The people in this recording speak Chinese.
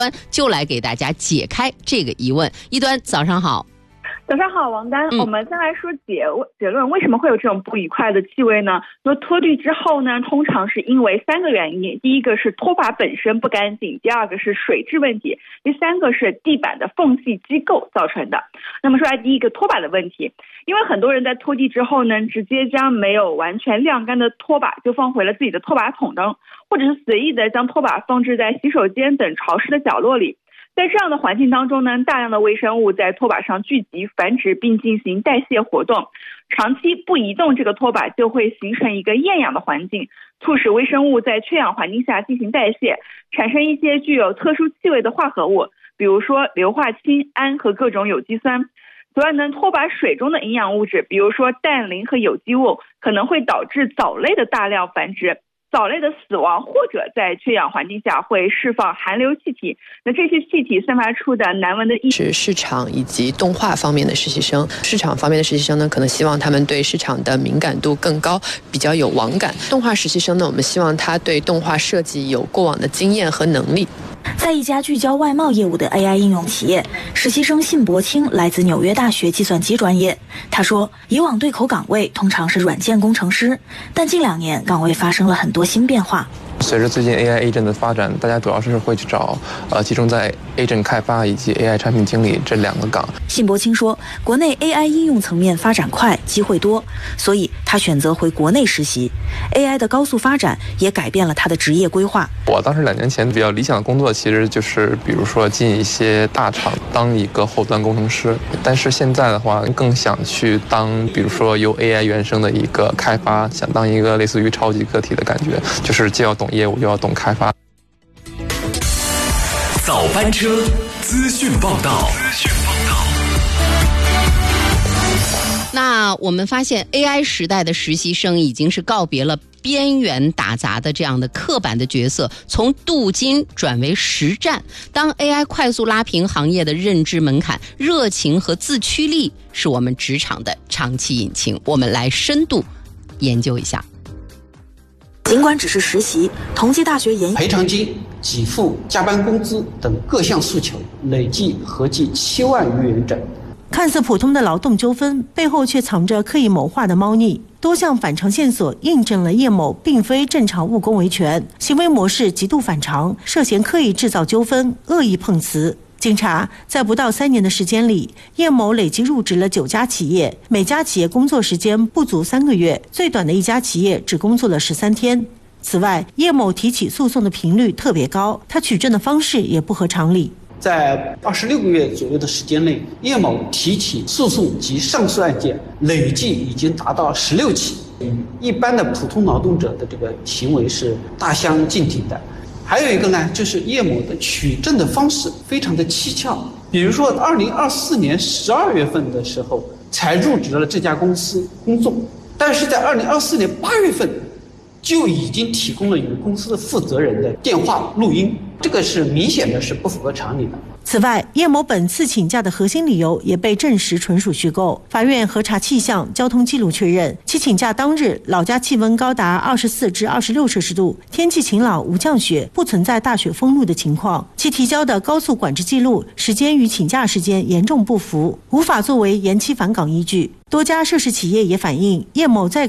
就来给大家解开这个疑问。一端早上好。 早上好，王丹。我们先来说结论，为什么会有这种不愉快的气味呢？那拖地之后呢，通常是因为3个原因。第一个是拖把本身不干净，第二个是水质问题，第三个是地板的缝隙机构造成的。那么说来第一个拖把的问题，因为很多人在拖地之后呢，直接将没有完全晾干的拖把就放回了自己的拖把桶中，或者是随意的将拖把放置在洗手间等潮湿的角落里。在这样的环境当中呢，大量的微生物在拖把上聚集繁殖并进行代谢活动，长期不移动这个拖把就会形成一个厌氧的环境，促使微生物在缺氧环境下进行代谢，产生一些具有特殊气味的化合物，比如说硫化氢、氨和各种有机酸。此外呢，拖把水中的营养物质，比如说氮磷和有机物，可能会导致藻类的大量繁殖，藻类的死亡，或者在缺氧环境下会释放含硫气体。那这些气体散发出的难闻的异是市场以及动画方面的实习生。市场方面的实习生呢，可能希望他们对市场的敏感度更高，比较有网感。动画实习生呢，我们希望他对动画设计有过往的经验和能力。 在一家聚焦外贸业务的 AI 应用企业，实习生信博清来自纽约大学计算机专业。他说，以往对口岗位通常是软件工程师，但近2年岗位发生了很多新变化。 随着最近 AI agent 的发展，大家主要是会去找集中在 agent 开发以及 AI 产品经理这2个岗。 信博清说，国内 AI 应用层面发展快，机会多，所以他选择回国内实习。AI 的高速发展也改变了他的职业规划。 我当时2年前比较理想的工作其实就是比如说进一些大厂当一个后端工程师，但是现在的话更想去当比如说由 AI 原生的一个开发，想当一个类似于超级个体的感觉，就是既要懂业务又要懂开发。 早班车资讯报道。 那我们发现 AI 时代的实习生已经是告别了边缘打杂的这样的刻板的角色，从镀金转为实战。当 AI 快速拉平行业的认知门槛，热情和自驱力是我们职场的长期引擎。我们来深度研究一下。 尽管只是实习，同济大学研赔偿金、给付、加班工资等各项诉求累计合计7万余元整。 看似普通的劳动纠纷，背后却藏着刻意谋划的猫腻。多项反常线索印证了叶某并非正常务工维权，行为模式极度反常，涉嫌刻意制造纠纷、恶意碰瓷。经查，在不到3年的时间里，叶某累计入职了9家企业，每家企业工作时间不足3个月，最短的一家企业只工作了13天。此外，叶某提起诉讼的频率特别高，他取证的方式也不合常理。 在26个月左右的时间内，叶某提起诉讼及上诉案件累计已经达到16起，与一般的普通劳动者的这个行为是大相径庭的。还有一个呢，就是叶某的取证的方式非常的蹊跷，比如说2024年12月份的时候才入职了这家公司工作，但是在2024年8月份就已经提供了与公司的负责人的电话录音，这个是明显的是不符合常理的。 此外，叶某本次请假的核心理由也被证实纯属虚构。法院核查气象、交通记录确认，其请假当日老家气温高达24至26摄氏度，天气晴朗无降雪，不存在大雪封路的情况。其提交的高速管制记录时间与请假时间严重不符，无法作为延期返岗依据。多家涉事企业也反映，叶某在